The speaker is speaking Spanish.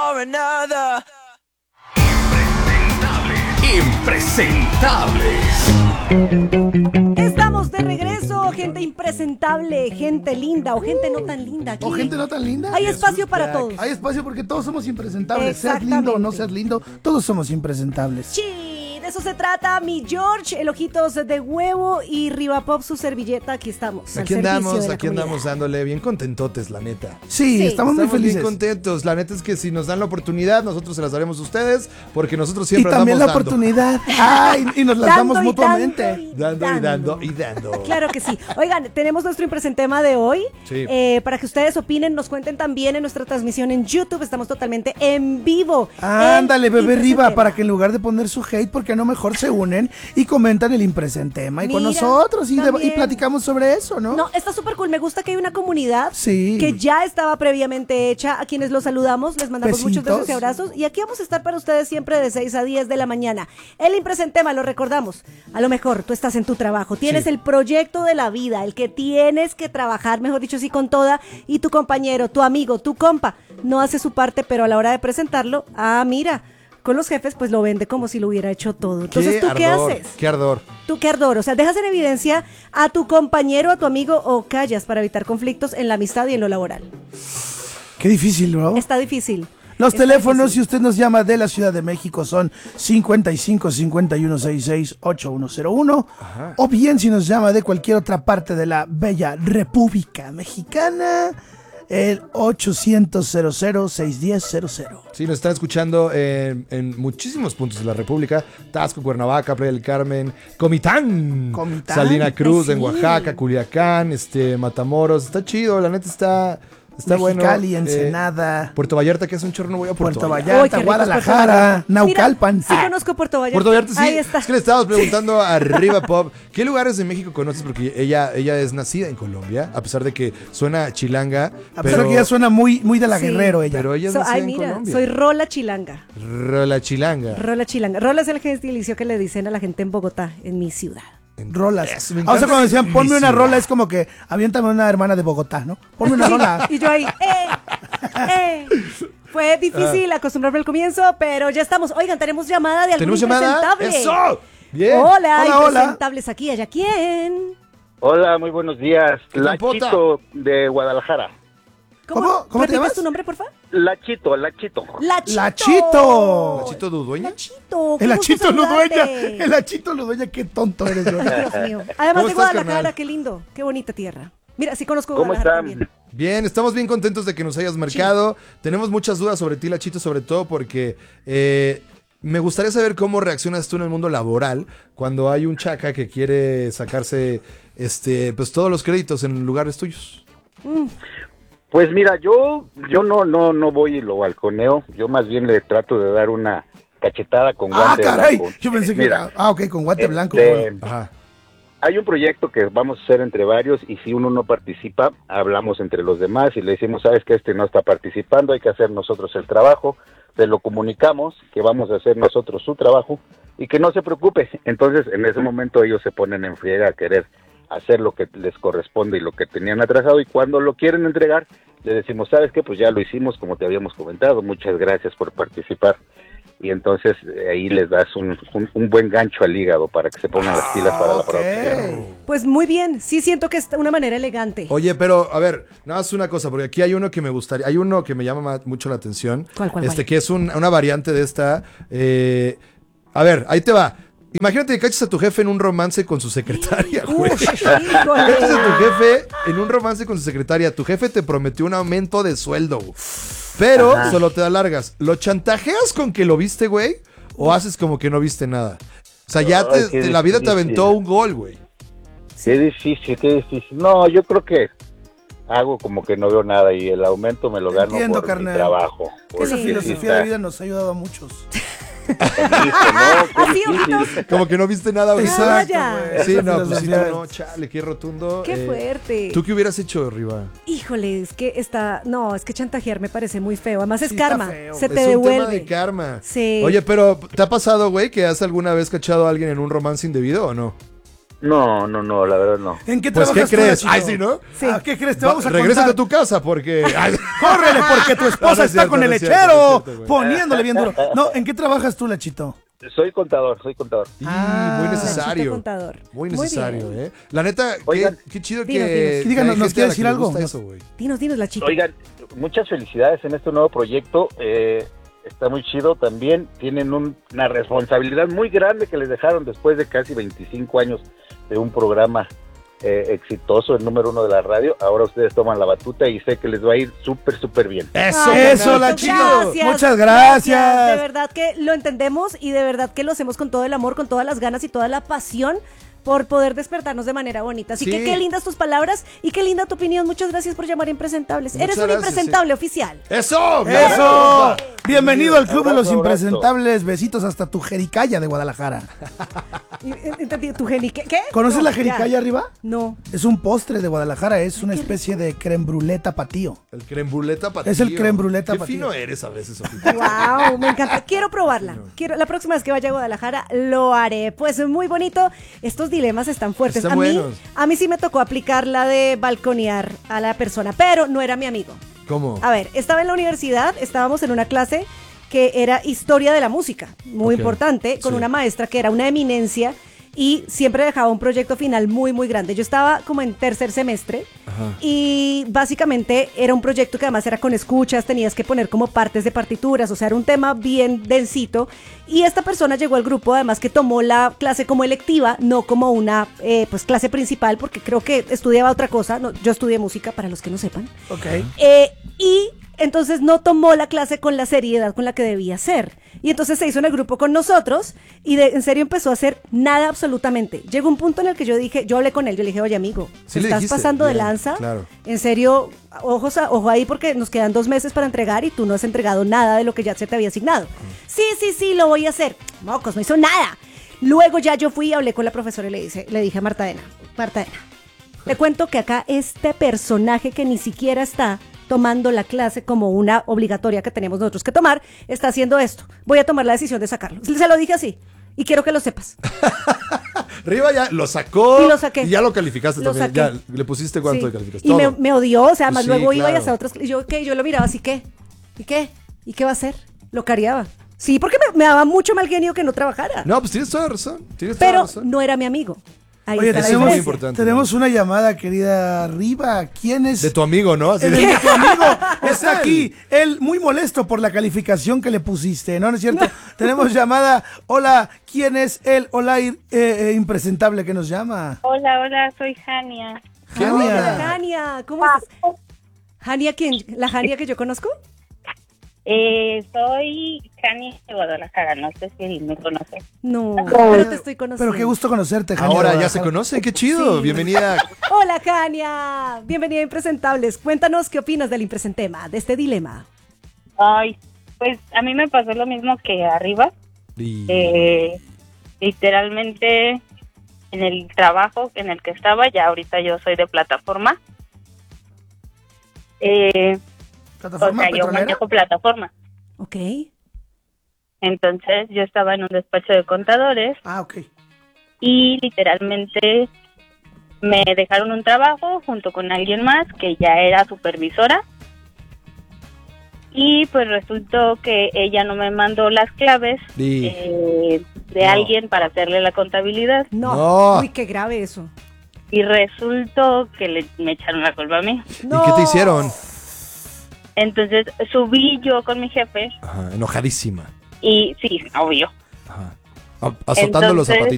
or another. Impresentables. Estamos de regreso, gente impresentable, gente linda o gente no tan linda. Aquí ¿O gente no tan linda? hay espacio para todos. Hay espacio porque todos somos impresentables. Seas Exactamente. lindo o no seas lindo, todos somos impresentables. Sí, de eso se trata. Mi George, el ojitos de huevo y Rivapop, su servilleta. Aquí estamos. al Aquí servicio andamos, de la aquí comunidad. andamos dándole bien contentotes, la neta. Sí, Sí. estamos muy Estamos bien felices. contentos. La neta es que si nos dan la oportunidad, nosotros se las daremos a ustedes, porque nosotros Y siempre también la andamos dando. oportunidad. Ay, y nos las Dando damos y mutuamente. Dando y dando. Claro que sí. Oigan, tenemos nuestro impresentema de hoy. Sí. Para que ustedes opinen, nos cuenten también en nuestra transmisión en YouTube. Estamos totalmente en vivo. Ándale, El bebé Riva, impresentema. para que en lugar de poner su hate, ¿por qué no mejor se unen y comentan el impresentema y con Mira, nosotros y también. platicamos sobre eso, ¿no? No, está súper cool. Me gusta que hay una comunidad Sí. que ya estaba previamente hecha. A quienes los saludamos, les mandamos muchos Besitos. besos y abrazos. Y aquí vamos a estar para ustedes siempre de 6 a 10 de la mañana. El impresentema, lo recordamos. A lo mejor tú estás en tu trabajo, tienes Sí. el proyecto de la vida, el que tienes que trabajar, mejor dicho, sí, con toda. Y tu compañero, tu amigo, tu compa, no hace su parte, pero a la hora de presentarlo, mira, con los jefes, pues lo vende como si lo hubiera hecho todo. Entonces, ¿tú qué ardor, haces? Qué ardor. ¿Tú qué ardor? O sea, dejas en evidencia a tu compañero, a tu amigo o callas para evitar conflictos en la amistad y en lo laboral. Qué difícil, ¿no? Está difícil. Los Está teléfonos, si difícil. usted nos llama de la Ciudad de México, son 55 51 66 8101. O bien, si nos llama de cualquier otra parte de la bella República Mexicana, el 800 00 Sí, nos están escuchando en muchísimos puntos de la República. Tasco, Cuernavaca, Playa del Carmen, Comitán, Salina Cruz, Ay, en sí. Oaxaca, Culiacán, Matamoros. Está chido, la neta está bueno. Mexicali, Ensenada, Puerto Vallarta, que es un chorro, no voy a Puerto Uy, Vallarta, qué rico es Puerto Guadalajara, Vallarta. Naucalpan. Mira, sí conozco Puerto Vallarta. Puerto Vallarta, sí. Ahí está. Es que le estábamos preguntando a Riva Pop, ¿qué lugares de México conoces? Porque ella es nacida en Colombia, a pesar de que suena chilanga. A pesar de que ella suena muy de la Sí. Guerrero, ella. Pero ella es nacida Ay, en mira, Colombia. soy Rola Chilanga. La chilanga. Rola Chilanga. Rola es el gentilicio que le dicen a la gente en Bogotá, en mi ciudad. Rolas. Eso, me O sea, encanta cuando decían, ponme una publicidad. rola, es como que aviéntame una hermana de Bogotá, ¿no? Ponme una rola. Y yo ahí, Fue difícil acostumbrarme al comienzo, pero ya estamos. Oigan, tenemos llamada de algún ¿Tenemos llamada? impresentable. ¡Eso! Bien. Hola, Hola. impresentables aquí, allá. ¿Quién? Hola, muy buenos días. ¿Qué tal, Pota? Lachito de Guadalajara. ¿Cómo te ¿Repites llamas? tu nombre, por favor? Lachito. Lachito. Lachito. Lachito Dudueña. Lachito. qué El gusto Achito Ludueña. saludarte. El Achito Ludueña, qué tonto eres, George. Dios mío. Además ¿Cómo de estás, Guadalajara, carnal? qué lindo, qué bonita tierra. Mira, sí conozco ¿Cómo Guadalajara están? también. Bien, estamos bien contentos de que nos hayas marcado. Tenemos muchas dudas sobre ti, Lachito, sobre todo porque me gustaría saber cómo reaccionas tú en el mundo laboral cuando hay un chaca que quiere sacarse pues todos los créditos en lugares tuyos. Pues mira, yo no voy y lo balconeo. Yo más bien le trato de dar una cachetada con Ah, guante caray. blanco. Yo pensé que Mira, era. Ok, con guante blanco. este, Ajá. hay un proyecto que vamos a hacer entre varios y si uno no participa, hablamos entre los demás y le decimos, sabes que no está participando, hay que hacer nosotros el trabajo, se lo comunicamos que vamos a hacer nosotros su trabajo y que no se preocupe. Entonces, en ese momento ellos se ponen en friega a querer hacer lo que les corresponde y lo que tenían atrasado y cuando lo quieren entregar, le decimos, sabes qué, pues ya lo hicimos como te habíamos comentado, muchas gracias por participar. Y entonces ahí les das un buen gancho al hígado para que se pongan las pilas para la próxima. Pues muy bien, sí siento que es una manera elegante. Oye, pero a ver, nada más una cosa, porque aquí hay uno que me gustaría, hay uno que me llama mucho la atención. ¿Cuál? Que es una variante de esta. A ver, ahí te va. Imagínate que cachas a tu jefe en un romance con su secretaria, güey. Uf, Cachas a híjole. tu jefe en un romance con su secretaria. Tu jefe te prometió un aumento de sueldo, güey. Pero solo te da largas. ¿Lo chantajeas con que lo viste, güey? ¿O haces como que no viste nada? O sea, ya Ay, qué la vida te difícil. aventó un gol, güey. Qué difícil. No, yo creo que hago como que no veo nada y el aumento me lo gano Entiendo, por carnal. mi trabajo. Que esa porque sí filosofía de está vida nos ha ayudado a muchos. difícil, ¿no? Qué Así, difícil. ojitos. Como que no viste nada, güey. Exacto, güey. Sí, Esa no, pues sí, tú filosofía. no, chale, qué rotundo. Qué fuerte. ¿Tú qué hubieras hecho, Riva? Híjole, es que chantajear me parece muy feo. Además es Sí, está karma, feo. se te Es un tema devuelve. de karma. Sí. Oye, pero ¿te ha pasado, güey, que has alguna vez cachado a alguien en un romance indebido o no? No, la verdad no. ¿En qué Pues, trabajas ¿qué tú, crees? Nachito? Ay, sí, ¿no? Sí. ¿A qué crees? Te vamos a Regrésate contar. a tu casa porque... Ay, ¡Córrele, porque tu No, esposa no es está cierto, con el no es cierto, lechero! no es cierto, güey. Poniéndole bien duro. No, ¿en qué trabajas tú, Lachito? Soy contador. Sí, Ah, muy Nachito necesario. contador. Muy Muy necesario, bien. ¿eh? La neta, Oigan, qué chido dinos, que... dinos. que Sí, díganos, hay ¿nos gente quiere a la decir que le algo? gusta eso, güey. Dinos, la chica. Oigan, muchas felicidades en este nuevo proyecto. Está muy chido también. Tienen una responsabilidad muy grande que les dejaron después de casi 25 años de un programa exitoso, el número 1 de la radio. Ahora ustedes toman la batuta y sé que les va a ir súper bien. ¡Eso! Ay, Eso, Nachito, Lachito. gracias, Muchas gracias. De verdad que lo entendemos y de verdad que lo hacemos con todo el amor, con todas las ganas y toda la pasión por poder despertarnos de manera bonita. Así Sí. que qué lindas tus palabras y qué linda tu opinión. Muchas gracias por llamar a Impresentables. Muchas Eres un gracias, impresentable oficial. ¡Eso! ¡Eso! Bienvenido al Club de los Abrazo, abrazo. Impresentables. Besitos hasta tu jericaya de Guadalajara. Entendí, ¿tu geni qué? ¿Conoces No, la ya. jericaya arriba? No. Es un postre de Guadalajara. Es una especie de creme brûlée tapatío. El creme brûlée tapatío. Es el creme brûlée Qué tapatío. fino eres a veces, Sofía. Wow, me encanta. Quiero probarla. La próxima vez que vaya a Guadalajara lo haré. Pues muy bonito. Estos dilemas están fuertes. Están a mí, buenos. a mí sí me tocó aplicar la de balconear a la persona, pero no era mi amigo. ¿Cómo? A ver, estaba en la universidad, estábamos en una clase que era historia de la música, muy Ok, importante, con sí. una maestra que era una eminencia y siempre dejaba un proyecto final muy grande. Yo estaba como en tercer semestre Ajá. y básicamente era un proyecto que además era con escuchas, tenías que poner como partes de partituras, o sea, era un tema bien densito. Y esta persona llegó al grupo, además que tomó la clase como electiva, no como una pues clase principal, porque creo que estudiaba otra cosa. No, yo estudié música, para los que no sepan. Ok. Y entonces no tomó la clase con la seriedad con la que debía ser. Y entonces se hizo en el grupo con nosotros y en serio empezó a hacer nada absolutamente. Llegó un punto en el que yo hablé con él, yo le dije, oye amigo, Sí ¿te le estás dijiste, pasando de bien, lanza? claro. En serio, ojo ahí porque nos quedan 2 meses para entregar y tú no has entregado nada de lo que ya se te había asignado. Sí, lo voy a hacer. Mocos, no hizo nada. Luego ya yo fui y hablé con la profesora y le dije a Marta Ena, te cuento que acá este personaje que ni siquiera está tomando la clase como una obligatoria que tenemos nosotros que tomar, está haciendo esto. Voy a tomar la decisión de sacarlo. Se lo dije así. Y quiero que lo sepas. Riva ya lo sacó. Y lo saqué. Y ya lo calificaste Lo también. saqué. Ya le pusiste cuánto Sí. de calificaste. Y Todo. me odió, o sea, además Pues sí, luego iba y claro. hasta otras. Y yo, ¿qué? Yo lo miraba así, ¿qué? ¿Y qué? ¿Y qué va a hacer? Lo cariaba. Sí, porque me daba mucho mal genio que no trabajara. No, pues tienes toda la razón. Tienes toda la Pero razón. no era mi amigo. Ahí Oye, está la eso es muy diferencia. importante. tenemos una llamada, querida Riva. ¿Quién es? De tu amigo, ¿no? Así El de- de tu amigo está él. aquí. Él muy molesto por la calificación que le pusiste, ¿no? ¿No es cierto? Tenemos llamada. Hola, ¿quién es el hola impresentable que nos llama? Hola, soy Jania. ¿Qué Jania. onda? Jania, ¿cómo estás? Jania, ¿quién? ¿La Jania que yo conozco? Soy Jania de Guadalajara, no sé si me conoces. No, pero te estoy conociendo. Pero qué gusto conocerte, Jania. Ahora ya Guadalajara. se conocen, qué chido. Sí. Bienvenida. Hola, Jania. Bienvenida a Impresentables. Cuéntanos qué opinas del impresentema, de este dilema. Ay, pues a mí me pasó lo mismo que arriba. Y- Literalmente en el trabajo en el que estaba, ya ahorita yo soy de plataforma. O ¿Plataforma sea, yo petrolera? manejo plataforma. Ok. Entonces yo estaba en un despacho de contadores Ah, ok. y literalmente me dejaron un trabajo junto con alguien más que ya era supervisora y pues resultó que ella no me mandó las claves Y- de No. alguien para hacerle la contabilidad No. No. Uy, qué grave eso. y resultó que me echaron la culpa a mí. No. ¿Y qué te hicieron? Entonces subí yo con mi jefe Ajá, enojadísima. y sí, obvio. Ajá. Azotando los Entonces, zapatitos.